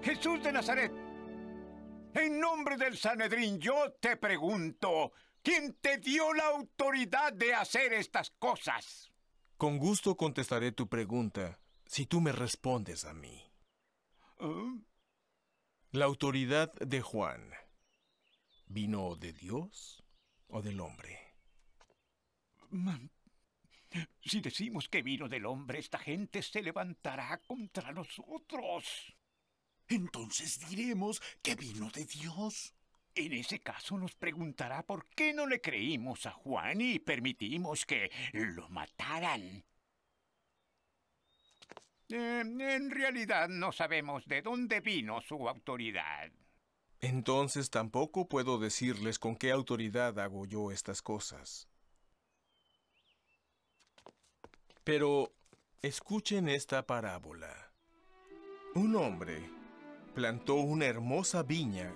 Jesús de Nazaret, en nombre del Sanedrín, yo te pregunto, ¿quién te dio la autoridad de hacer estas cosas? Con gusto contestaré tu pregunta, si tú me respondes a mí. La autoridad de Juan, ¿vino de Dios o del hombre? Si decimos que vino del hombre, esta gente se levantará contra nosotros. Entonces diremos que vino de Dios. En ese caso nos preguntará por qué no le creímos a Juan y permitimos que lo mataran. En realidad no sabemos de dónde vino su autoridad. Entonces tampoco puedo decirles con qué autoridad hago yo estas cosas. Pero escuchen esta parábola. Un hombre plantó una hermosa viña